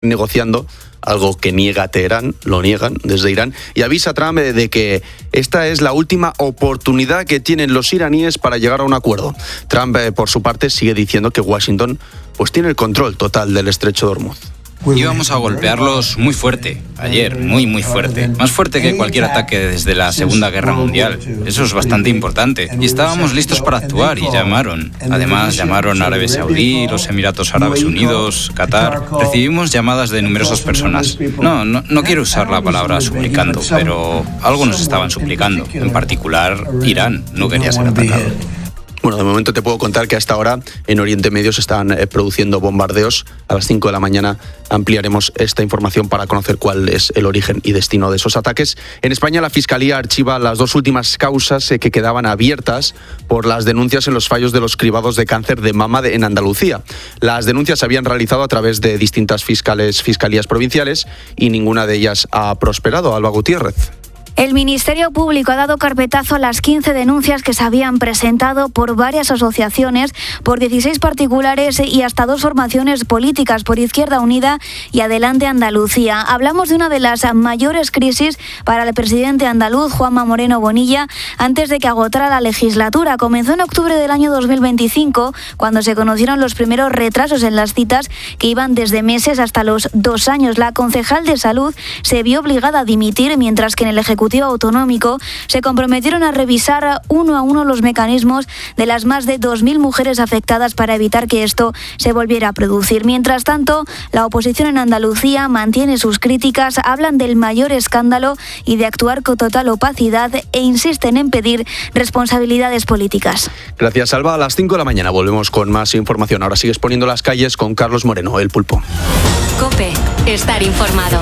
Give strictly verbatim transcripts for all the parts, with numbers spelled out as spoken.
negociando, algo que niega Teherán, lo niegan desde Irán, y avisa a Trump de que esta es la última oportunidad que tienen los iraníes para llegar a un acuerdo. Trump, por su parte, sigue diciendo que Washington pues tiene el control total del estrecho de Hormuz. Íbamos a golpearlos muy fuerte, ayer, muy muy fuerte. Más fuerte que cualquier ataque desde la Segunda Guerra Mundial. Eso es bastante importante. Y estábamos listos para actuar y llamaron. Además, llamaron a Arabia Saudí, los Emiratos Árabes Unidos, Qatar. Recibimos llamadas de numerosas personas. No, no, no quiero usar la palabra suplicando, pero algo nos estaban suplicando. En particular, Irán no quería ser atacado. Bueno, de momento te puedo contar que hasta ahora en Oriente Medio se están eh, produciendo bombardeos. A las cinco de la mañana ampliaremos esta información para conocer cuál es el origen y destino de esos ataques. En España, la Fiscalía archiva las dos últimas causas eh, que quedaban abiertas por las denuncias en los fallos de los cribados de cáncer de mama de, en Andalucía. Las denuncias se habían realizado a través de distintas fiscales, fiscalías provinciales y ninguna de ellas ha prosperado. Alba Gutiérrez. El Ministerio Público ha dado carpetazo a las quince denuncias que se habían presentado por varias asociaciones, por dieciséis particulares y hasta dos formaciones políticas, por Izquierda Unida y Adelante Andalucía. Hablamos de una de las mayores crisis para el presidente andaluz, Juanma Moreno Bonilla, antes de que agotara la legislatura. Comenzó en octubre del año dos mil veinticinco, cuando se conocieron los primeros retrasos en las citas que iban desde meses hasta los dos años. La concejal de Salud se vio obligada a dimitir, mientras que en el Ejecutivo Autonómico se comprometieron a revisar uno a uno los mecanismos de las más de dos mil mujeres afectadas para evitar que esto se volviera a producir. Mientras tanto, la oposición en Andalucía mantiene sus críticas, hablan del mayor escándalo y de actuar con total opacidad e insisten en pedir responsabilidades políticas. Gracias, Alba. A las cinco de la mañana volvemos con más información. Ahora sigues poniendo las calles con Carlos Moreno, el Pulpo. COPE, estar informado.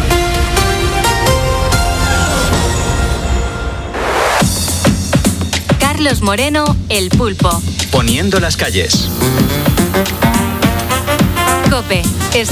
Carlos Moreno, el Pulpo. Poniendo las calles. COPE.